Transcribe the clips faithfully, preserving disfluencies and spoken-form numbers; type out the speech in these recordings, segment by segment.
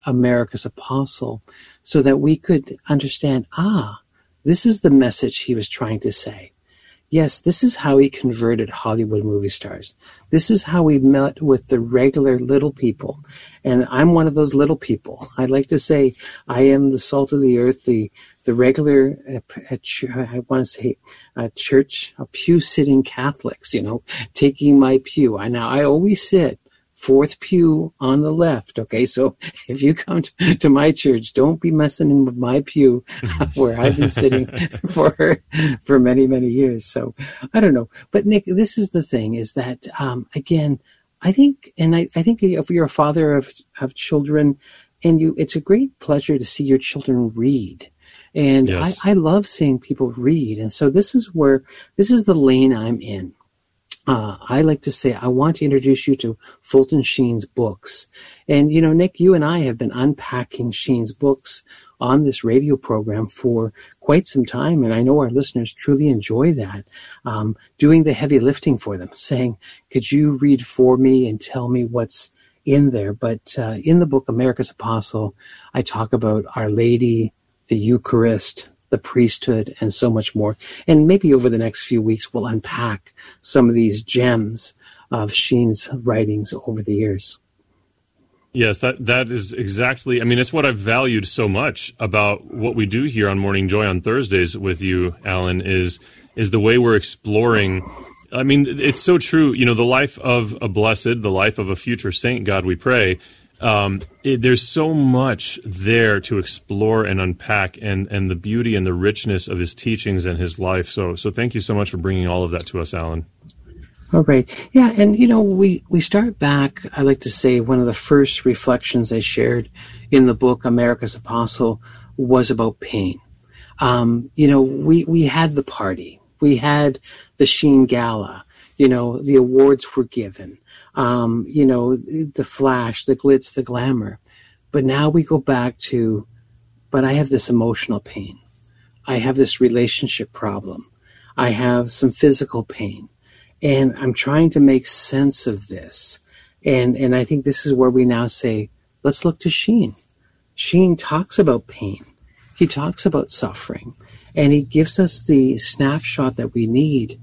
America's Apostle, so that we could understand, ah, this is the message he was trying to say. Yes, this is how he converted Hollywood movie stars. This is how he met with the regular little people. And I'm one of those little people. I like to say I am the salt of the earth, the the regular, uh, I want to say, uh, church, uh, pew-sitting Catholics, you know, taking my pew. I Now, I always sit fourth pew on the left, okay? So if you come to, to my church, don't be messing in with my pew where I've been sitting for for many, many years. So I don't know. But Nick, this is the thing, is that, um, again, I think, and I, I think if you're a father of, of children, and you, it's a great pleasure to see your children read. And yes. I, I love seeing people read. And so this is where, this is the lane I'm in. Uh, I like to say, I want to introduce you to Fulton Sheen's books. And, you know, Nick, you and I have been unpacking Sheen's books on this radio program for quite some time. And I know our listeners truly enjoy that, um, doing the heavy lifting for them, saying, could you read for me and tell me what's in there? But uh, in the book, America's Apostle, I talk about Our Lady, the Eucharist, the priesthood, and so much more. And maybe over the next few weeks, we'll unpack some of these gems of Sheen's writings over the years. Yes, that that is exactly, I mean, it's what I've valued so much about what we do here on Morning Joy on Thursdays with you, Alan, is is the way we're exploring. I mean, it's so true. You know, the life of a blessed, the life of a future saint, God we pray, Um, it, there's so much there to explore and unpack, and, and the beauty and the richness of his teachings and his life. So, so thank you so much for bringing all of that to us, Alan. All right. Yeah. And, you know, we, we start back, I like to say one of the first reflections I shared in the book, America's Apostle, was about pain. Um, you know, we, we had the party, we had the Sheen Gala, you know, the awards were given. Um, you know, the flash, the glitz, the glamour. But now we go back to, but I have this emotional pain. I have this relationship problem. I have some physical pain. And I'm trying to make sense of this. And, and I think this is where we now say, let's look to Sheen. Sheen talks about pain. He talks about suffering. And he gives us the snapshot that we need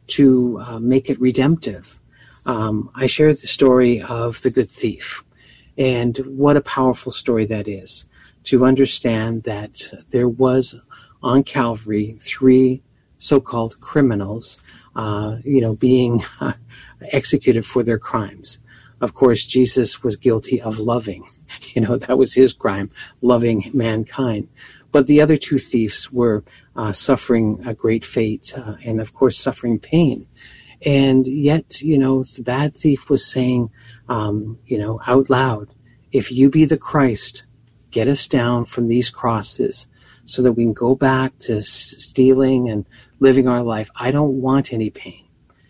to uh, make it redemptive. Um, I shared the story of the good thief, and what a powerful story that is, to understand that there was on Calvary three so-called criminals, uh, you know, being uh, executed for their crimes. Of course, Jesus was guilty of loving, you know, that was his crime, loving mankind. But the other two thieves were uh, suffering a great fate, uh, and of course, suffering pain. And yet, you know, the bad thief was saying, um, you know, out loud, if you be the Christ, get us down from these crosses so that we can go back to s- stealing and living our life. I don't want any pain.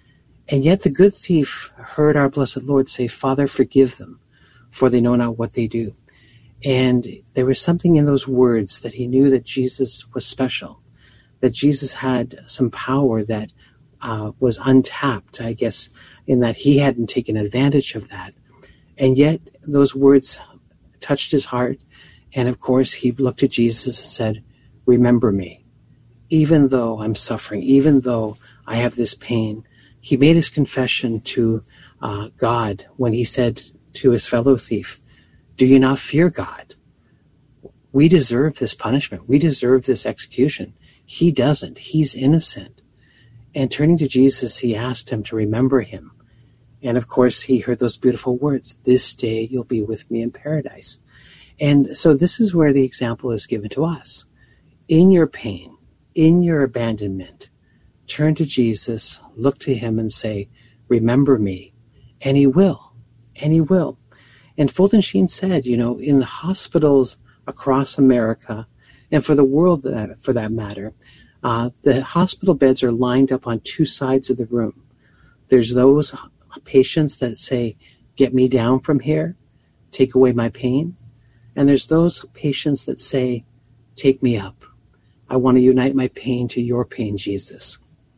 And yet the good thief heard our blessed Lord say, Father, forgive them, for they know not what they do. And there was something in those words that he knew that Jesus was special, that Jesus had some power that Uh, was untapped, I guess, in that he hadn't taken advantage of that. And yet those words touched his heart. And of course, he looked at Jesus and said, remember me. Even though I'm suffering, even though I have this pain, he made his confession to uh, God when he said to his fellow thief, do you not fear God? We deserve this punishment. We deserve this execution. He doesn't. He's innocent. And turning to Jesus, he asked him to remember him. And of course, he heard those beautiful words, this day you'll be with me in paradise. And so this is where the example is given to us. In your pain, in your abandonment, turn to Jesus, look to him and say, remember me. And he will. And he will. And Fulton Sheen said, you know, in the hospitals across America, and for the world for that matter, Uh, the hospital beds are lined up on two sides of the room. There's those patients that say, get me down from here, take away my pain. And there's those patients that say, take me up. I want to unite my pain to your pain, Jesus.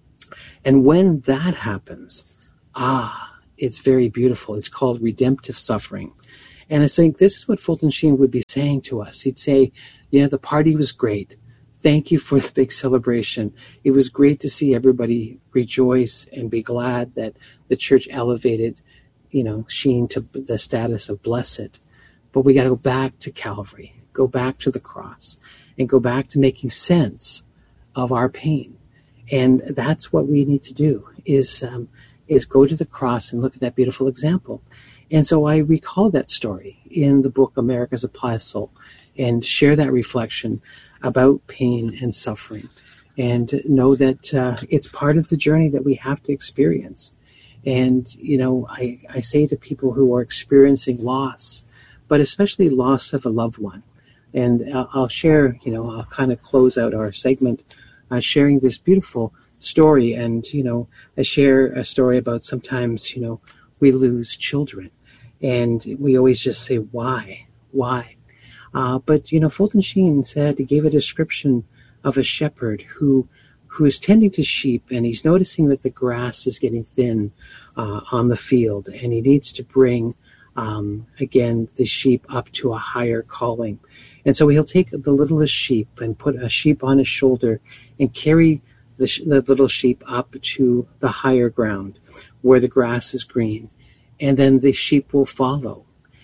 And when that happens, ah, it's very beautiful. It's called redemptive suffering. And I think this is what Fulton Sheen would be saying to us. He'd say, yeah, the party was great. Thank you for the big celebration. It was great to see everybody rejoice and be glad that the church elevated, you know, Sheen to the status of blessed. But we got to go back to Calvary, go back to the cross, and go back to making sense of our pain. And that's what we need to do, is um, is go to the cross and look at that beautiful example. And so I recall that story in the book America's Apostle and share that reflection about pain and suffering, and know that uh, it's part of the journey that we have to experience. And, you know, I, I say to people who are experiencing loss, but especially loss of a loved one, and I'll, I'll share, you know, I'll kind of close out our segment uh, sharing this beautiful story. And, you know, I share a story about sometimes, you know, we lose children, and we always just say, why, why? Uh, but, you know, Fulton Sheen said, he gave a description of a shepherd who who is tending to sheep, and he's noticing that the grass is getting thin uh, on the field, and he needs to bring, um, again, the sheep up to a higher calling. And so he'll take the littlest sheep and put a sheep on his shoulder and carry the, sh- the little sheep up to the higher ground where the grass is green, and then the sheep will follow.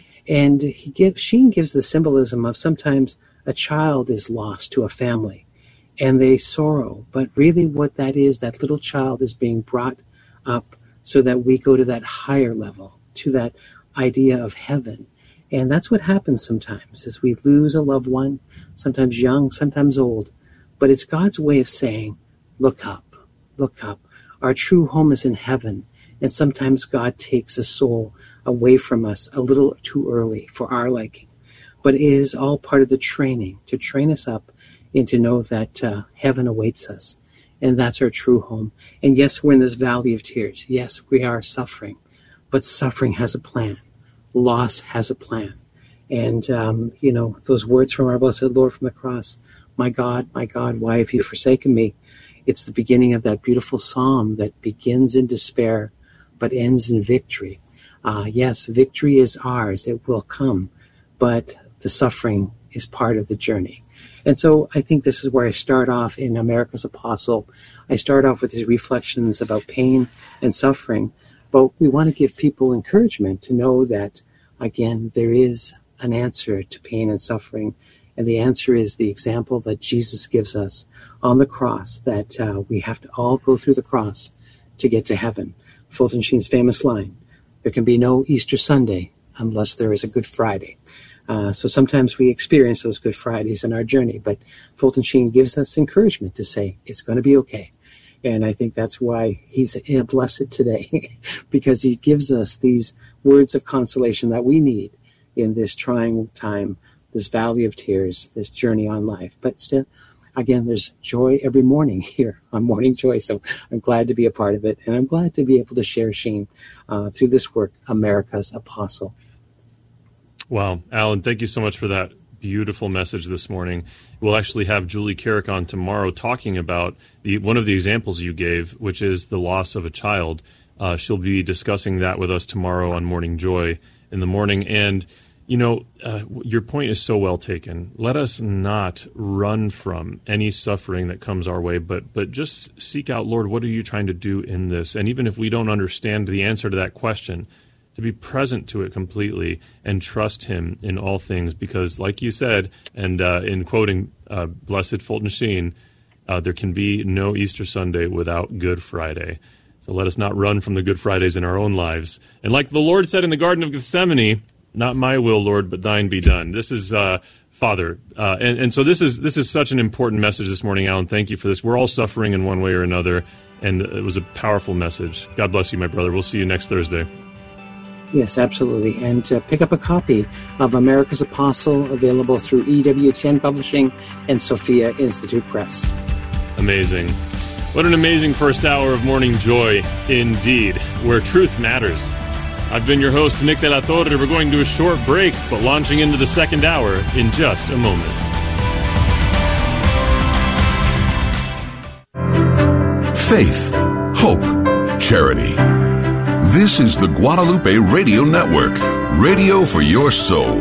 And he gives, Sheen gives the symbolism of sometimes a child is lost to a family and they sorrow. But really what that is, that little child is being brought up so that we go to that higher level, to that idea of heaven. And that's what happens sometimes, is we lose a loved one, sometimes young, sometimes old. But it's God's way of saying, look up, look up. Our true home is in heaven. And sometimes God takes a soul away from us a little too early for our liking. But it is all part of the training, to train us up and to know that uh, heaven awaits us. And that's our true home. And yes, we're in this valley of tears. Yes, we are suffering. But suffering has a plan. Loss has a plan. And, um, you know, those words from our blessed Lord from the cross, my God, my God, why have you forsaken me? It's the beginning of that beautiful psalm that begins in despair but ends in victory. Uh, yes, victory is ours. It will come. But the suffering is part of the journey. And so I think this is where I start off in America's Apostle. I start off with these reflections about pain and suffering. But we want to give people encouragement to know that, again, there is an answer to pain and suffering. And the answer is the example that Jesus gives us on the cross, that uh, we have to all go through the cross to get to heaven. Fulton Sheen's famous line, there can be no Easter Sunday unless there is a Good Friday. Uh, so sometimes we experience those Good Fridays in our journey, but Fulton Sheen gives us encouragement to say, it's going to be okay. And I think that's why he's blessed today, because he gives us these words of consolation that we need in this trying time, this valley of tears, this journey on life. But still, again, there's joy every morning here on Morning Joy. So I'm glad to be a part of it. And I'm glad to be able to share Sheen uh, through this work, America's Apostle. Wow. Alan, thank you so much for that beautiful message this morning. We'll actually have Julie Carrick on tomorrow talking about the one of the examples you gave, which is the loss of a child. Uh, she'll be discussing that with us tomorrow on Morning Joy in the morning. And you know, uh, your point is so well taken. Let us not run from any suffering that comes our way, but but just seek out, Lord, what are you trying to do in this? And even if we don't understand the answer to that question, to be present to it completely and trust him in all things. Because like you said, and uh, in quoting uh, Blessed Fulton Sheen, uh, there can be no Easter Sunday without Good Friday. So let us not run from the Good Fridays in our own lives. And like the Lord said in the Garden of Gethsemane, not my will, Lord, but thine be done. This is uh, Father. Uh, and, and so this is this is such an important message this morning, Alan. Thank you for this. We're all suffering in one way or another, and it was a powerful message. God bless you, my brother. We'll see you next Thursday. Yes, absolutely. And uh, pick up a copy of America's Apostle, available through E W T N Publishing and Sophia Institute Press. Amazing. What an amazing first hour of Morning Joy indeed, where truth matters. I've been your host, Nick De La Torre. We're going to a short break, but launching into the second hour in just a moment. Faith, hope, charity. This is the Guadalupe Radio Network, Radio for your soul.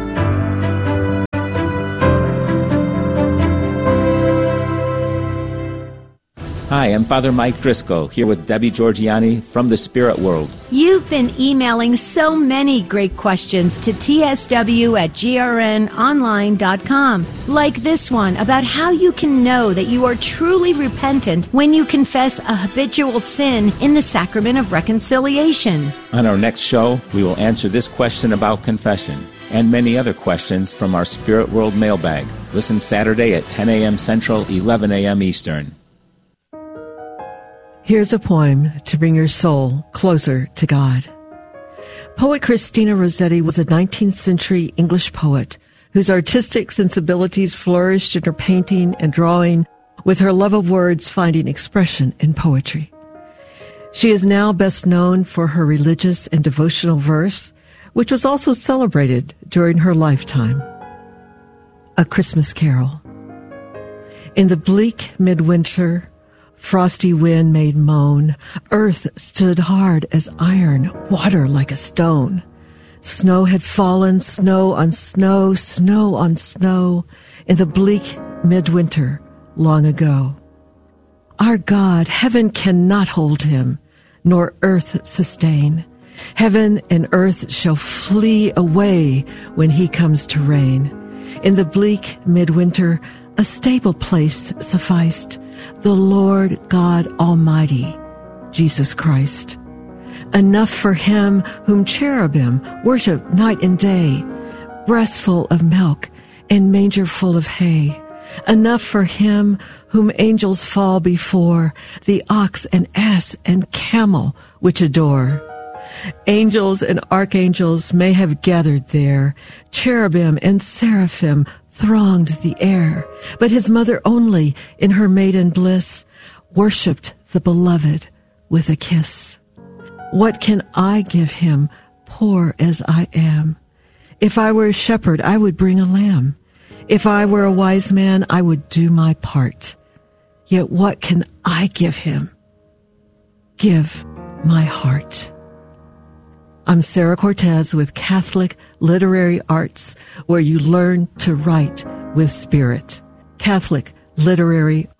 Hi, I'm Father Mike Driscoll, here with Debbie Georgiani from the Spirit World. You've been emailing so many great questions to t s w at g r n online dot com, like this one about how you can know that you are truly repentant when you confess a habitual sin in the sacrament of reconciliation. On our next show, we will answer this question about confession and many other questions from our Spirit World mailbag. Listen Saturday at ten a.m. Central, eleven a.m. Eastern. Here's a poem to bring your soul closer to God. Poet Christina Rossetti was a nineteenth century English poet whose artistic sensibilities flourished in her painting and drawing, with her love of words finding expression in poetry. She is now best known for her religious and devotional verse, which was also celebrated during her lifetime. A Christmas Carol. In the bleak midwinter, frosty wind made moan. Earth stood hard as iron, water like a stone. Snow had fallen, snow on snow, snow on snow, in the bleak midwinter long ago. Our God, heaven cannot hold him, nor earth sustain. Heaven and earth shall flee away when he comes to reign. In the bleak midwinter, a stable place sufficed, the Lord God Almighty, Jesus Christ. Enough for him whom cherubim worship night and day, breast full of milk and manger full of hay. Enough for him whom angels fall before, the ox and ass and camel which adore. Angels and archangels may have gathered there, cherubim and seraphim thronged the air, but his mother only, in her maiden bliss, worshipped the beloved with a kiss. What can I give him, poor as I am? If I were a shepherd, I would bring a lamb. If I were a wise man, I would do my part. Yet what can I give him? Give my heart. I'm Sarah Cortez with Catholic Literary Arts, where you learn to write with spirit. Catholic Literary